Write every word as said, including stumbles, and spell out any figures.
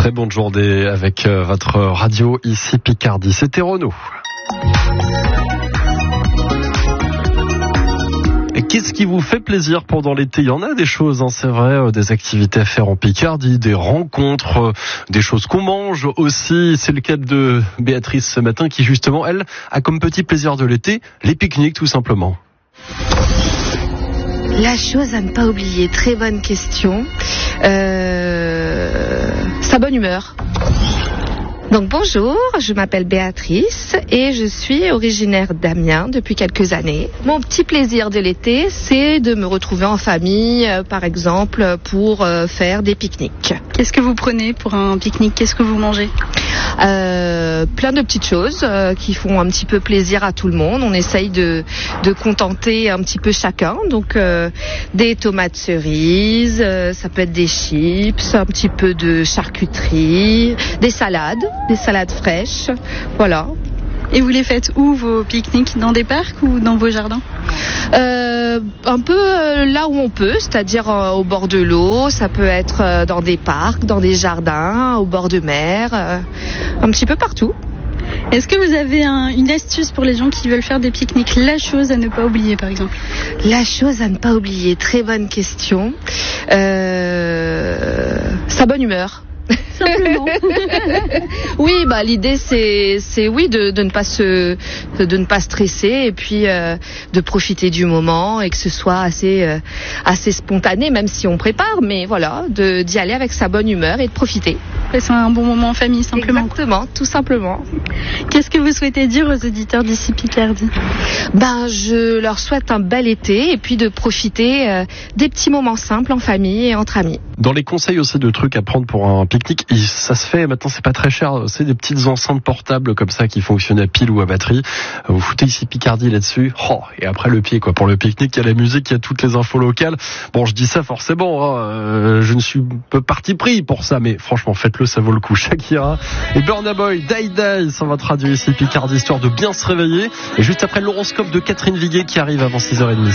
Très bonne journée avec votre radio ici Picardie. C'était Renaud. Et qu'est-ce qui vous fait plaisir pendant l'été ? Il y en a des choses, hein, c'est vrai, des activités à faire en Picardie, des rencontres, des choses qu'on mange aussi. C'est le cas de Béatrice ce matin qui justement, elle, a comme petit plaisir de l'été, les pique-niques tout simplement. La chose à ne pas oublier, très bonne question, euh, sa bonne humeur. Donc bonjour, je m'appelle Béatrice et je suis originaire d'Amiens depuis quelques années. Mon petit plaisir de l'été, c'est de me retrouver en famille, euh, par exemple, pour euh, faire des pique-niques. Qu'est-ce que vous prenez pour un pique-nique ? Qu'est-ce que vous mangez ? Euh, plein de petites choses euh, qui font un petit peu plaisir à tout le monde. On essaye de, de contenter un petit peu chacun. Donc euh, des tomates cerises, euh, ça peut être des chips, un petit peu de charcuterie, des salades, des salades fraîches. Voilà. Et vous les faites où vos pique-niques ? Dans des parcs ou dans vos jardins ? Euh, un peu euh, là où on peut, c'est-à-dire euh, au bord de l'eau, ça peut être euh, dans des parcs, dans des jardins, au bord de mer, euh, un petit peu partout. Est-ce que vous avez un, une astuce pour les gens qui veulent faire des pique-niques ? La chose à ne pas oublier, par exemple. La chose à ne pas oublier, très bonne question. Euh, sa bonne humeur. Simplement. Oui, bah l'idée c'est c'est oui de de ne pas se de ne pas stresser et puis euh, de profiter du moment et que ce soit assez euh, assez spontané, même si on prépare, mais voilà, de d'y aller avec sa bonne humeur et de profiter. C'est un bon moment en famille, simplement. Exactement, tout simplement. Qu'est-ce que vous souhaitez dire aux auditeurs d'ici Picardie ? Ben, je leur souhaite un bel été et puis de profiter euh, des petits moments simples en famille et entre amis. Dans les conseils aussi de trucs à prendre pour un pique-nique, ça se fait, maintenant c'est pas très cher, c'est des petites enceintes portables comme ça qui fonctionnent à pile ou à batterie. Vous foutez ici Picardie là-dessus, oh, et après le pied quoi. Pour le pique-nique, il y a la musique, il y a toutes les infos locales. Bon, je dis ça forcément, hein, euh, je ne suis pas parti pris pour ça, mais franchement faites-le, ça vaut le coup. Shakira et Burna Boy, Die Die sur votre radio ici Picardie, histoire de bien se réveiller. Et juste après l'horoscope de Catherine Viguet qui arrive avant six heures trente.